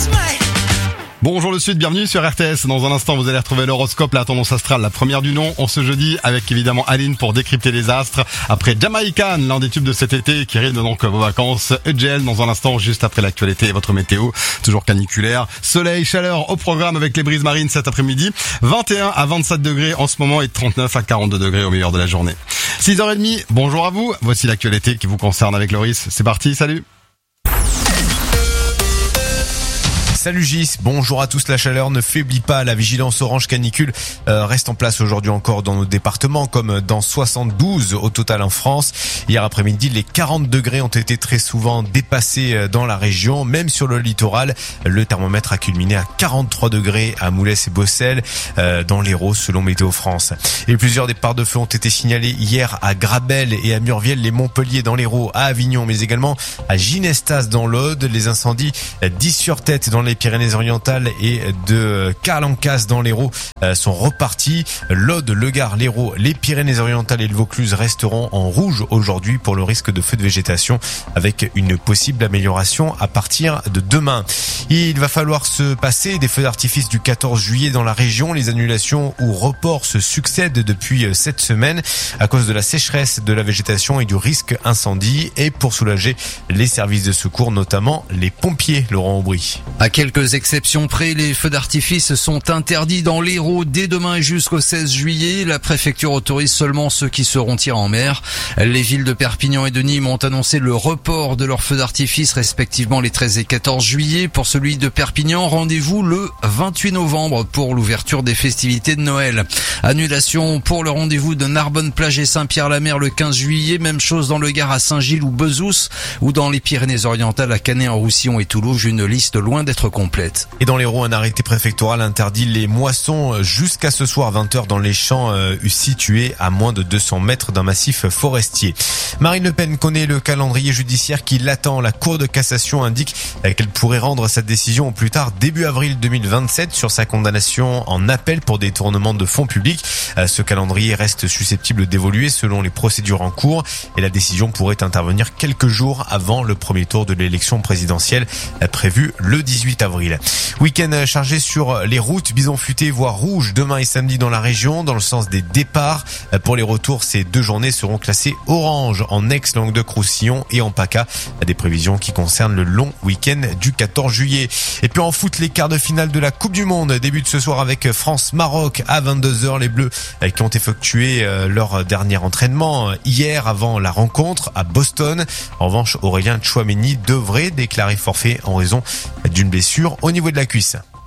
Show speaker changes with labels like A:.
A: Bonjour le Sud, bienvenue sur RTS. Dans un instant, vous allez retrouver l'horoscope, la tendance astrale, la première du nom, en ce jeudi, avec évidemment Aline pour décrypter les astres. Après Jamaican, l'un des tubes de cet été qui rythme donc vos vacances. EGL dans un instant, juste après l'actualité et votre météo, toujours caniculaire. Soleil, chaleur au programme avec les brises marines cet après-midi. 21 à 27 degrés en ce moment et 39 à 42 degrés au milieu de la journée. 6h30, bonjour à vous. Voici l'actualité qui vous concerne avec Loris. C'est parti, salut.
B: Salut Gis, bonjour à tous. La chaleur ne faiblit pas, la vigilance orange canicule reste en place aujourd'hui encore dans nos départements, comme dans 72 au total en France. Hier après-midi, les 40 degrés ont été très souvent dépassés dans la région, même sur le littoral. Le thermomètre a culminé à 43 degrés à Moulès et Bossel, dans l'Hérault selon Météo France. Et plusieurs départs de feu ont été signalés hier à Grabel et à Murviel, les Montpellier dans l'Hérault, à Avignon, mais également à Ginestas dans l'Aude. Les incendies d'Is-sur-Tête dans les Pyrénées-Orientales et de Carlancas dans l'Hérault sont repartis. L'Aude, le Gard, l'Hérault, les Pyrénées-Orientales et le Vaucluse resteront en rouge aujourd'hui pour le risque de feu de végétation, avec une possible amélioration à partir de demain. Il va falloir se passer des feux d'artifice du 14 juillet dans la région. Les annulations ou reports se succèdent depuis cette semaine à cause de la sécheresse de la végétation et du risque incendie, et pour soulager les services de secours, notamment les pompiers. Laurent Aubry.
C: À quelques exceptions près, les feux d'artifice sont interdits dans l'Hérault dès demain et jusqu'au 16 juillet. La préfecture autorise seulement ceux qui seront tirés en mer. Les villes de Perpignan et de Nîmes ont annoncé le report de leurs feux d'artifice respectivement les 13 et 14 juillet. Pour celui de Perpignan, rendez-vous le 28 novembre pour l'ouverture des festivités de Noël. Annulation pour le rendez-vous de Narbonne-Plage et Saint-Pierre-la-Mer le 15 juillet. Même chose dans le Gard à Saint-Gilles ou Bezous, ou dans les Pyrénées-Orientales à Canet-en-Roussillon et Toulouse. Une liste loin d'être complète.
B: Et dans l'Hérault, un arrêté préfectoral interdit les moissons jusqu'à ce soir 20h dans les champs situés à moins de 200 mètres d'un massif forestier. Marine Le Pen connaît le calendrier judiciaire qui l'attend. La Cour de cassation indique qu'elle pourrait rendre sa décision au plus tard début avril 2027 sur sa condamnation en appel pour détournement de fonds publics. Ce calendrier reste susceptible d'évoluer selon les procédures en cours et la décision pourrait intervenir quelques jours avant le premier tour de l'élection présidentielle prévue le 18 avril. Week-end chargé sur les routes, bison futé voire rouge demain et samedi dans la région, dans le sens des départs. Pour les retours, ces deux journées seront classées orange en Aix-Languedoc-Roussillon et en PACA. Des prévisions qui concernent le long week-end du 14 juillet. Et puis en foot, les quarts de finale de la Coupe du Monde débutent ce soir avec France-Maroc à 22h. Les Bleus qui ont effectué leur dernier entraînement hier avant la rencontre à Boston. En revanche, Aurélien Tchouaméni devrait déclarer forfait en raison d'une blessure au niveau de la cuisse.